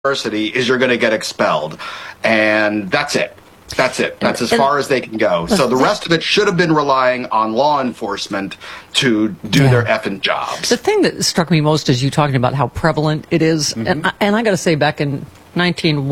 university is you're going to get expelled. And that's it. That's it. That's as far as they can go. So the rest of it should have been relying on law enforcement to do their effing jobs. The thing that struck me most is you talking about how prevalent it is. And I got to say, back in 19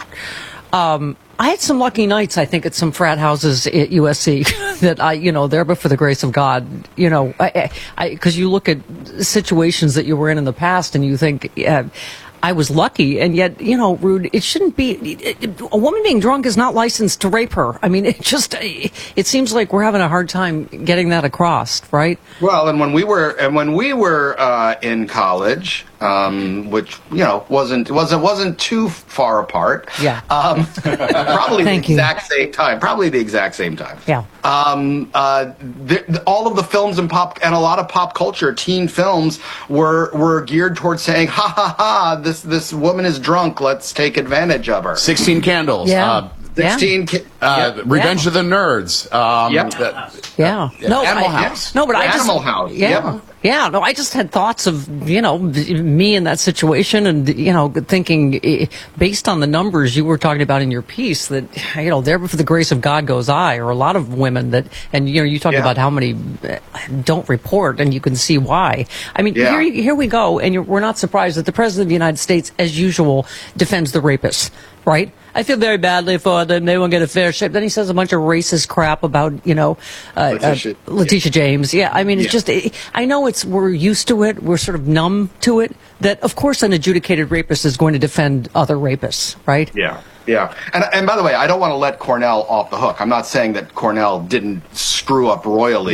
I had some lucky nights, I think, at some frat houses at USC that there, but for the grace of God, because you look at situations that you were in the past and you think, I was lucky, and yet, Rude, it shouldn't be. A woman being drunk is not licensed to rape her. I mean, it seems like we're having a hard time getting that across, right? Well, and when we were in college, which wasn't too far apart. Yeah. Probably the exact same time. Probably the exact same time. Yeah. All of the films and a lot of pop culture, teen films were geared towards saying, "Ha ha ha! This woman is drunk. Let's take advantage of her." 16 Candles. Yeah. 16. Revenge of the Nerds. Animal House. No, but Animal House. Yeah. Yeah, no, I just had thoughts of, me in that situation and, thinking based on the numbers you were talking about in your piece that, there for the grace of God goes I, or a lot of women that, and, you talked about how many don't report, and you can see why. I mean, here we go, and we're not surprised that the President of the United States, as usual, defends the rapists, right? I feel very badly for them. They won't get a fair shake. Then he says a bunch of racist crap about, Letitia James. Yeah, I mean, it's just, I know we're used to it. We're sort of numb to it. That, of course, an adjudicated rapist is going to defend other rapists, right? Yeah. Yeah, and by the way, I don't want to let Cornell off the hook. I'm not saying that Cornell didn't screw up royally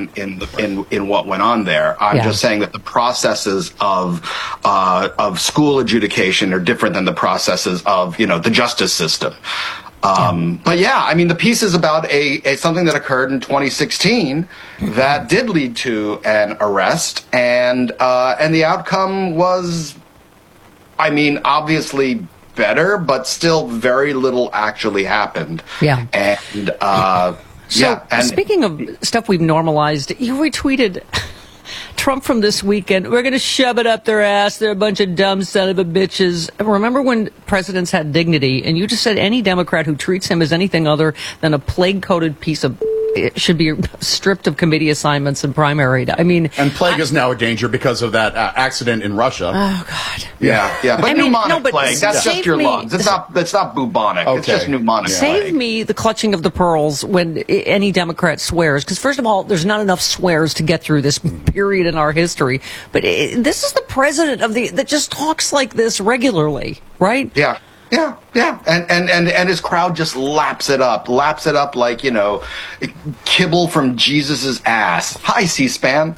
in what went on there. I'm just saying that the processes of school adjudication are different than the processes of the justice system. But I mean, the piece is about something that occurred in 2016 that did lead to an arrest, and the outcome was, I mean, obviously better, but still very little actually happened. Yeah. And and speaking of stuff we've normalized, you retweeted Trump from this weekend. We're going to shove it up their ass. They're a bunch of dumb son of a bitches. Remember when presidents had dignity, and you just said any Democrat who treats him as anything other than a plague-coated piece of it should be stripped of committee assignments and primaried. I mean, and plague is now a danger because of that accident in Russia. Oh God. Yeah. But pneumonic plague. That's just your lungs. It's not bubonic. Okay. It's just pneumonic plague. Save me the clutching of the pearls when any Democrat swears. Because first of all, there's not enough swears to get through this period in our history. But this is the president that just talks like this regularly, right? Yeah. Yeah, and his crowd just laps it up like, kibble from Jesus's ass. Hi, C-SPAN.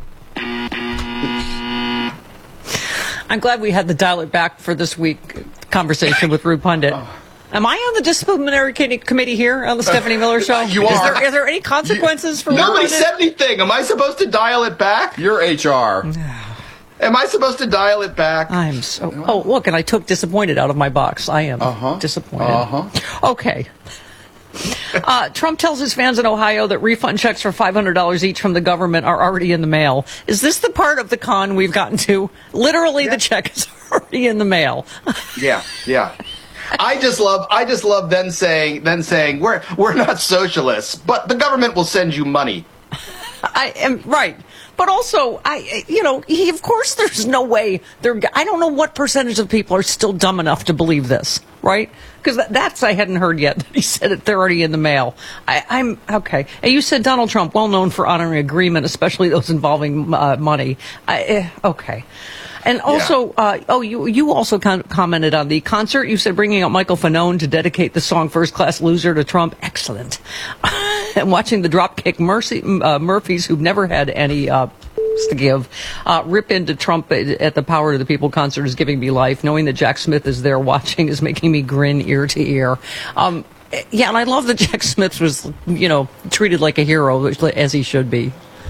I'm glad we had the dial it back for this week conversation with Rude Pundit. Am I on the disciplinary committee here on the Stephanie Miller Show? You are. Is there any consequences for Nobody said anything. Am I supposed to dial it back? You're HR. Am I supposed to dial it back? I'm so... Oh, look, and I took disappointed out of my box. I am disappointed. Okay. Trump tells his fans in Ohio that refund checks for $500 each from the government are already in the mail. Is this the part of the con we've gotten to? Literally, the check is already in the mail. Yeah. I just love then saying we're not socialists, but the government will send you money. I am right. But also, of course there's no way I don't know what percentage of people are still dumb enough to believe this, right? Because that's I hadn't heard yet. He said it, they're already in the mail. I'm okay. And you said Donald Trump, well known for honoring agreement, especially those involving money. Okay. And also, you also commented on the concert. You said bringing out Michael Fanone to dedicate the song First Class Loser to Trump. Excellent. And watching the Dropkick Murphys, who've never had any to give, rip into Trump at the Power to the People concert is giving me life. Knowing that Jack Smith is there watching is making me grin ear to ear. And I love that Jack Smith was, treated like a hero, as he should be.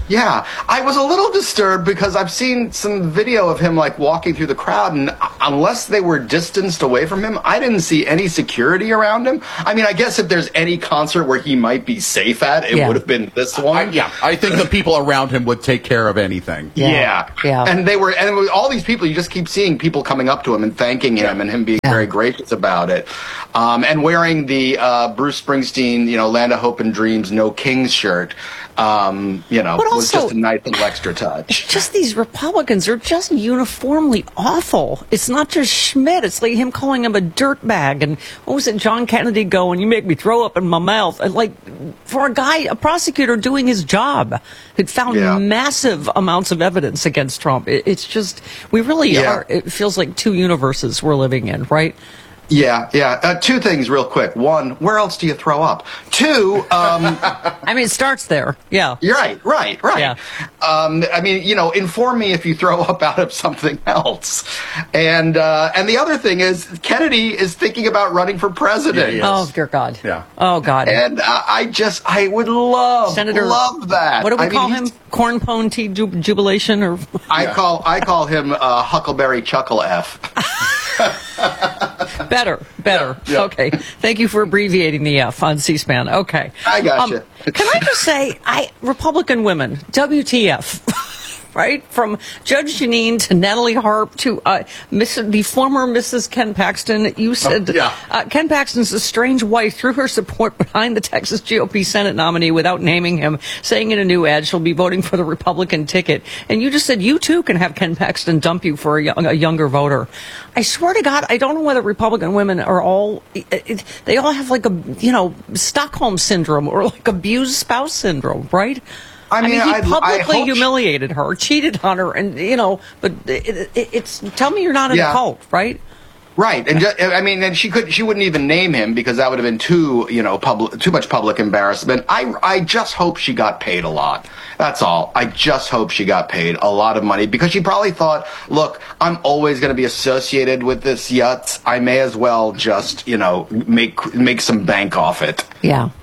Yeah, I was a little disturbed because I've seen some video of him like walking through the crowd, and unless they were distanced away from him, I didn't see any security around him. I mean, I guess if there's any concert where he might be safe at, it would have been this one. I think the people around him would take care of anything. Yeah. And it was all these people, you just keep seeing people coming up to him and thanking him and him being very gracious about it. And wearing the Bruce Springsteen, Land of Hope and Dreams, No Kings shirt. Was just a nice little extra touch. It's just these Republicans are just uniformly awful. It's not just Schmidt. It's like him calling him a dirtbag. And what was it, John Kennedy going, "You make me throw up in my mouth." And like, for a prosecutor doing his job, who'd found massive amounts of evidence against Trump. It's just, we really are, it feels like two universes we're living in, right? Yeah. Two things real quick. One, where else do you throw up? Two, I mean, it starts there. Yeah. You're right. Yeah. Inform me if you throw up out of something else. And the other thing is, Kennedy is thinking about running for president. Yeah, oh, dear God. Yeah. Oh, God. And I would love that. What do we call him? Corn pone tea jubilation? Or I call him Huckleberry Chuckle F. Better. Yeah. Okay. Thank you for abbreviating the F on C-SPAN. Okay. I got you. Can I just say, Republican women, WTF. Right? From Judge Jeanine to Natalie Harp to the former Mrs. Ken Paxton. You said Ken Paxton's estranged wife threw her support behind the Texas GOP Senate nominee without naming him, saying in a new ad she'll be voting for the Republican ticket. And you just said you too can have Ken Paxton dump you for a younger voter. I swear to God, I don't know whether Republican women are all, they all have like Stockholm syndrome or like abused spouse syndrome, right? I mean, he publicly humiliated her, cheated on her, and but it's tell me you're not in a cult, right? Right, and and she wouldn't even name him because that would have been too much public embarrassment. I just hope she got paid a lot. That's all. I just hope she got paid a lot of money because she probably thought, look, I'm always going to be associated with this yutz. I may as well just make some bank off it. Yeah.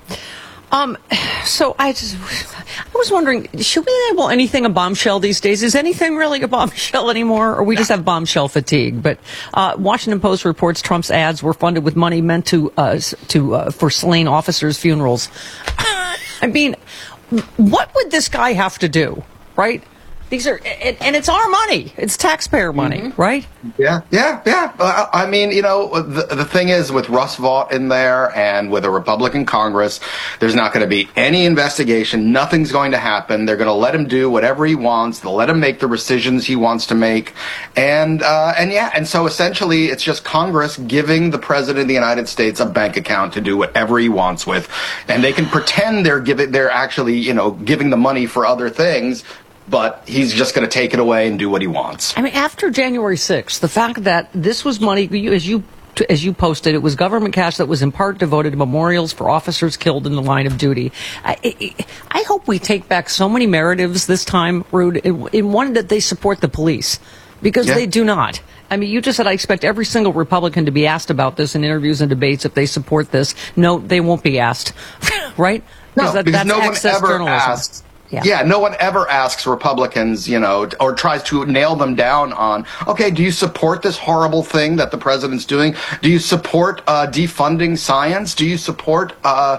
So I was wondering, should we label anything a bombshell these days? Is anything really a bombshell anymore, or we just have bombshell fatigue? But Washington Post reports Trump's ads were funded with money meant for slain officers' funerals. I mean, what would this guy have to do, right? These are, and it's our money. It's taxpayer money, right? Yeah. I mean, the thing is, with Russ Vought in there and with a Republican Congress, there's not going to be any investigation. Nothing's going to happen. They're going to let him do whatever he wants. They'll let him make the decisions he wants to make. And so essentially, it's just Congress giving the President of the United States a bank account to do whatever he wants with. And they can pretend they're actually, giving the money for other things, but he's just going to take it away and do what he wants. I mean, after January 6th, the fact that this was money, as you posted, it was government cash that was in part devoted to memorials for officers killed in the line of duty. I hope we take back so many narratives this time, Rude, in one that they support the police, because they do not. I mean, you just said I expect every single Republican to be asked about this in interviews and debates if they support this. No, they won't be asked, right? No, because no one ever asks. Yeah, no one ever asks Republicans, or tries to nail them down on, okay, do you support this horrible thing that the president's doing? Do you support defunding science? Do you support,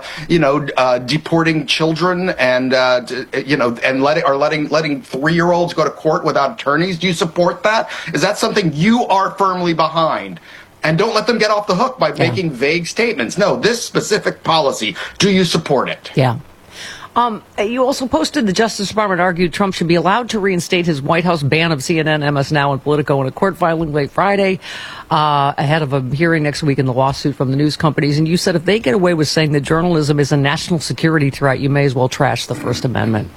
deporting children and letting 3-year-olds go to court without attorneys? Do you support that? Is that something you are firmly behind? And don't let them get off the hook by making vague statements. No, this specific policy, do you support it? Yeah. You also posted the Justice Department argued Trump should be allowed to reinstate his White House ban of CNN, MS Now, and Politico in a court filing late Friday ahead of a hearing next week in the lawsuit from the news companies. And you said if they get away with saying that journalism is a national security threat, you may as well trash the First Amendment.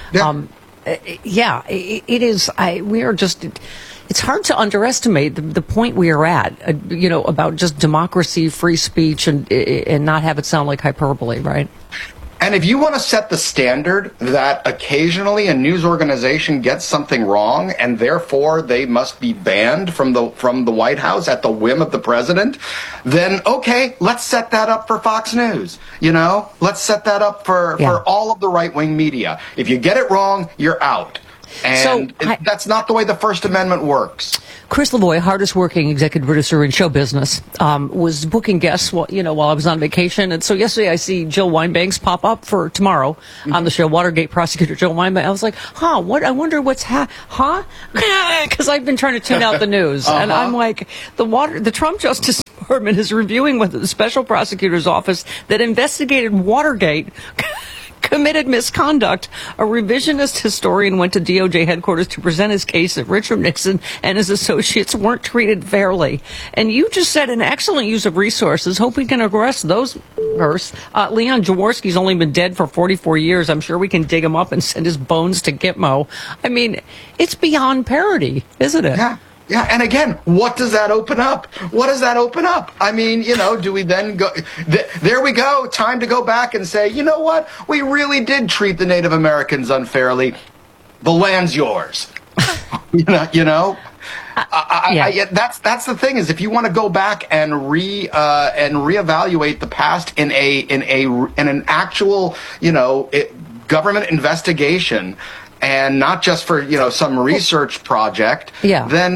Yeah. It is. We are just. It's hard to underestimate the point we are at, about just democracy, free speech, and not have it sound like hyperbole, right? And if you want to set the standard that occasionally a news organization gets something wrong and therefore they must be banned from the White House at the whim of the president, then okay, let's set that up for Fox News. Let's set that up for all of the right-wing media. If you get it wrong, you're out. And that's not the way the First Amendment works. Chris Lavoie, hardest working executive producer in show business, was booking guests while I was on vacation. And so yesterday I see Jill Wine-Banks pop up for tomorrow on the show, Watergate prosecutor Jill Wine-Banks. I was like, I wonder what's because I've been trying to tune out the news. And I'm like, the Trump Justice Department is reviewing with the special prosecutor's office that investigated Watergate committed misconduct. A revisionist historian went to DOJ headquarters to present his case that Richard Nixon and his associates weren't treated fairly. And you just said an excellent use of resources. Hope we can arrest those first. Leon Jaworski's only been dead for 44 years. I'm sure we can dig him up and send his bones to Gitmo. I mean, it's beyond parody, isn't it? Yeah. Yeah, and again, what does that open up? I mean, do we then go... There we go. Time to go back and say, you know what? We really did treat the Native Americans unfairly. The land's yours. That's the thing, is if you want to go back and reevaluate the past in an actual, government investigation, and not just for some research project, then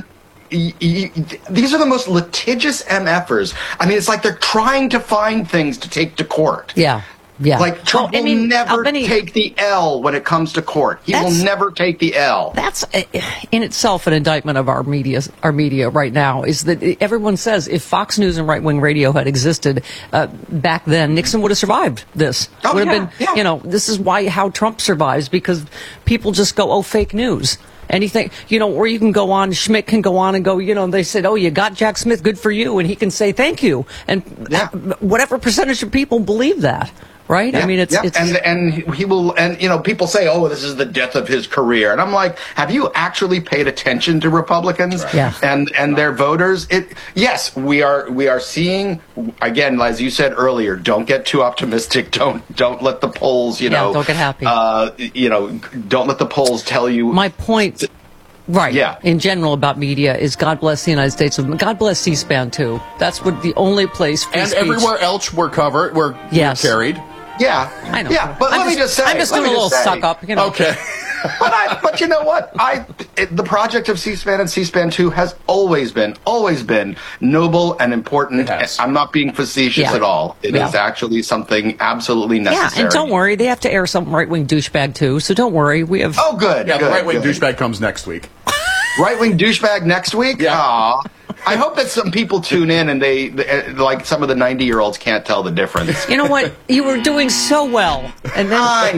these are the most litigious MFers. I mean, it's like they're trying to find things to take to court. Yeah. Like Trump will never take the L when it comes to court. He will never take the L. That's in itself an indictment of our media right now, is that everyone says if Fox News and right-wing radio had existed back then, Nixon would have survived this. This is how Trump survives, because people just go, fake news. Anything, or you can go on, Schmidt can go on and go, they said, you got Jack Smith, good for you. And he can say, thank you. And whatever percentage of people believe that, right? Yeah, I mean, it's and he will, and, people say, this is the death of his career. And I'm like, have you actually paid attention to Republicans and their voters? Yes, we are seeing, again, as you said earlier, don't get too optimistic. Don't let the polls, don't get happy. Don't let the polls tell you. My point. Right. Yeah. In general about media is God bless the United States. God bless C-SPAN too. That's what the only place free and speech. everywhere else we're carried. Yeah. I know. Yeah, but let me just say. I'm just doing a little suck up. Okay. But you know what? The project of C-SPAN and C-SPAN 2 has always been noble and important. I'm not being facetious at all. It is actually something absolutely necessary. Yeah, and don't worry, they have to air some right-wing douchebag too, so don't worry. We have... Oh, good. Yeah, the right-wing douchebag comes next week. Right-wing douchebag next week? Yeah. Aww. I hope that some people tune in and they like some of the 90-year-olds can't tell the difference. You know what? You were doing so well. And then I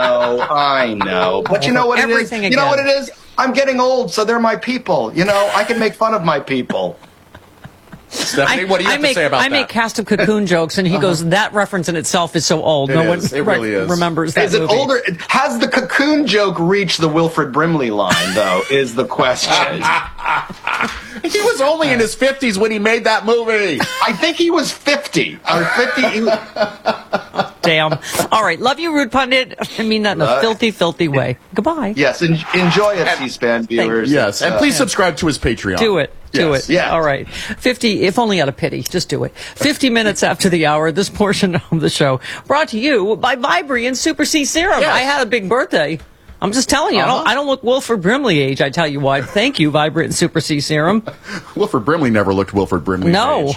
know. But you know what it is? You know what it is? I'm getting old, so they're my people. I can make fun of my people. Stephanie, what do you have to say about that? I make Cast of Cocoon jokes, and he goes, that reference in itself is so old. No one remembers that movie. Is it older? Has the Cocoon joke reached the Wilford Brimley line, though, is the question. He was only in his 50s when he made that movie. I think he was 50. Or 50. Damn. All right. Love you, Rude Pundit. I mean that in a filthy, filthy way. Goodbye. Yes. Enjoy it, C-SPAN viewers. Yes. And please subscribe to his Patreon. Do it. Do it. Yeah. All right. 50, if only out of pity, just do it. 50 minutes after the hour, this portion of the show brought to you by Vibrant Super C Serum. Yes. I had a big birthday. I'm just telling you, I don't look Wilford Brimley age, I tell you why. Thank you, Vibrant Super C Serum. Wilford Brimley never looked Wilford Brimley age.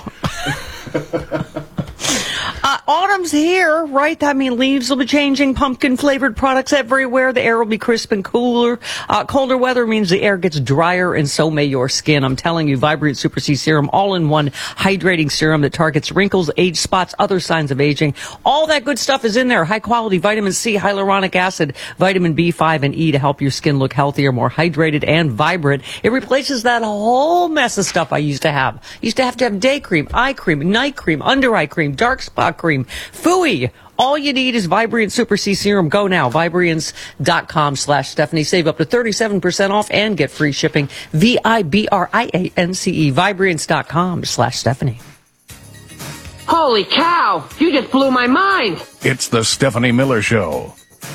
Autumn's here, right? I mean, leaves will be changing, pumpkin-flavored products everywhere. The air will be crisp and cooler. Colder weather means the air gets drier, and so may your skin. I'm telling you, Vibrant Super C Serum, all-in-one hydrating serum that targets wrinkles, age spots, other signs of aging. All that good stuff is in there. High-quality vitamin C, hyaluronic acid, vitamin B5, and E to help your skin look healthier, more hydrated, and vibrant. It replaces that whole mess of stuff I used to have. Used to have day cream, eye cream, night cream, under-eye cream, dark spot cream, Fooey. All you need is Vibrant Super C Serum. Go now. Vibriance.com/Stephanie. Save up to 37% off and get free shipping. Vibriance. Vibriance.com/Stephanie. Holy cow! You just blew my mind! It's the Stephanie Miller Show.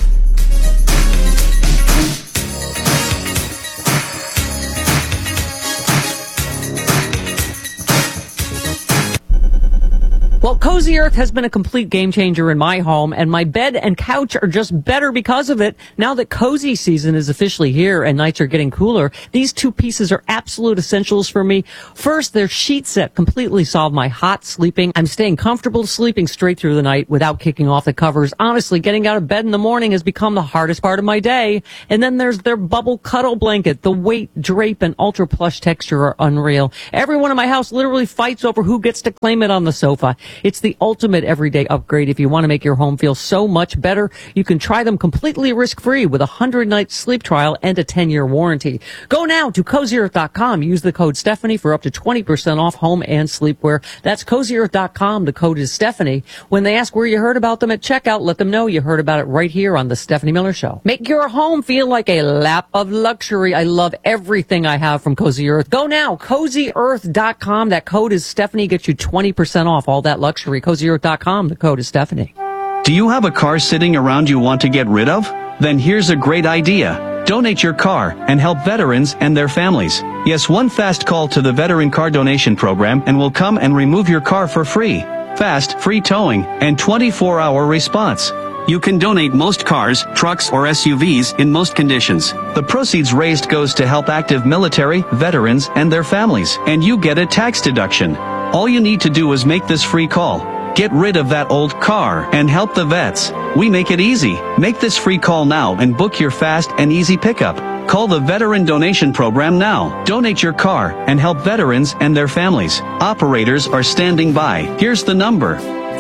Well, Cozy Earth has been a complete game changer in my home, and my bed and couch are just better because of it. Now that cozy season is officially here and nights are getting cooler, these two pieces are absolute essentials for me. First, their sheet set completely solved my hot sleeping. I'm staying comfortable sleeping straight through the night without kicking off the covers. Honestly, getting out of bed in the morning has become the hardest part of my day. And then there's their bubble cuddle blanket. The weight, drape, and ultra plush texture are unreal. Everyone in my house literally fights over who gets to claim it on the sofa. It's the ultimate everyday upgrade. If you want to make your home feel so much better, you can try them completely risk-free with a 100-night sleep trial and a 10-year warranty. Go now to CozyEarth.com. Use the code Stephanie for up to 20% off home and sleepwear. That's CozyEarth.com. The code is Stephanie. When they ask where you heard about them at checkout, let them know you heard about it right here on the Stephanie Miller Show. Make your home feel like a lap of luxury. I love everything I have from Cozy Earth. Go now, CozyEarth.com. That code is Stephanie. Gets you 20% off all that luxury. CozyEarth.com. The code is Stephanie. Do you have a car sitting around you want to get rid of? Then here's a great idea. Donate your car and help veterans and their families. Yes, one fast call to the Veteran Car Donation Program and we'll come and remove your car for free. Fast, free towing, and 24-hour response. You can donate most cars, trucks, or SUVs in most conditions. The proceeds raised goes to help active military, veterans, and their families, and you get a tax deduction. All you need to do is make this free call. Get rid of that old car and help the vets. We make it easy. Make this free call now and book your fast and easy pickup. Call the Veteran Donation Program now. Donate your car and help veterans and their families. Operators are standing by. Here's the number.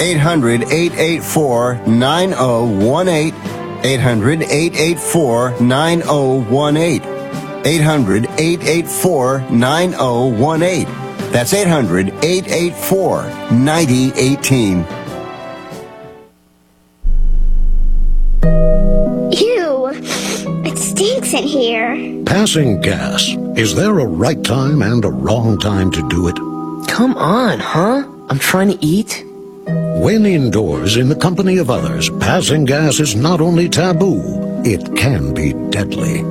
800-884-9018. 800-884-9018. 800-884-9018. That's 800-884-9018. Ew, it stinks in here. Passing gas. Is there a right time and a wrong time to do it? Come on, huh? I'm trying to eat. When indoors in the company of others, passing gas is not only taboo, it can be deadly.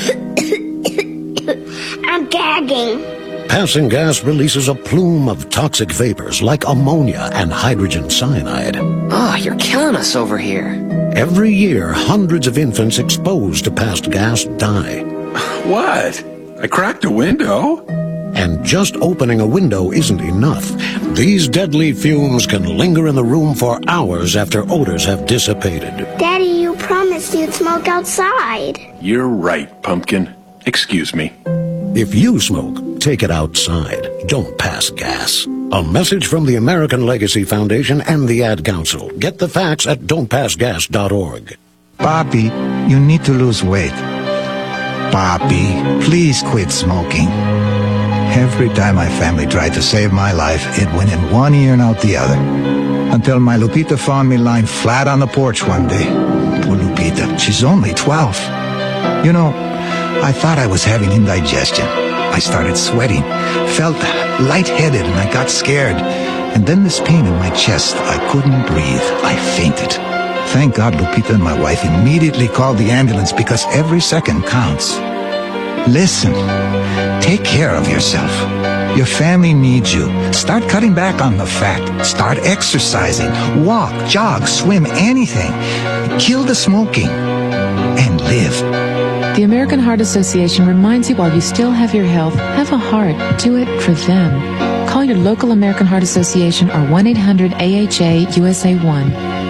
I'm gagging. Passing gas releases a plume of toxic vapors like ammonia and hydrogen cyanide. Oh, you're killing us over here. Every year, hundreds of infants exposed to passed gas die. What? I cracked a window? And just opening a window isn't enough. These deadly fumes can linger in the room for hours after odors have dissipated. Daddy, you promised you'd smoke outside. You're right, Pumpkin. Excuse me. If you smoke, take it outside. Don't pass gas. A message from the American Legacy Foundation and the Ad Council. Get the facts at don'tpassgas.org. Papi, you need to lose weight. Papi, please quit smoking. Every time my family tried to save my life, it went in one ear and out the other. Until my Lupita found me lying flat on the porch one day. Poor Lupita, she's only 12. You know, I thought I was having indigestion. I started sweating, felt lightheaded, and I got scared. And then this pain in my chest, I couldn't breathe. I fainted. Thank God Lupita and my wife immediately called the ambulance because every second counts. Listen, take care of yourself. Your family needs you. Start cutting back on the fat. Start exercising. Walk, jog, swim, anything. Kill the smoking and live. The American Heart Association reminds you while you still have your health, have a heart. Do it for them. Call your local American Heart Association or 1-800-AHA-USA1.